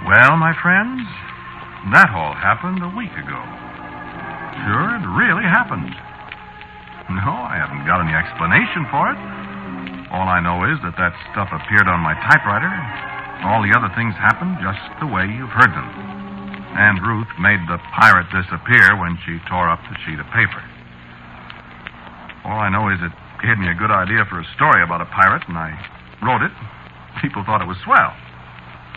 Well, my friends, that all happened a week ago. Sure, it really happened. No, I haven't got any explanation for it. All I know is that stuff appeared on my typewriter. All the other things happened just the way you've heard them. And Ruth made the pirate disappear when she tore up the sheet of paper. All I know is it gave me a good idea for a story about a pirate, and I wrote it. People thought it was swell.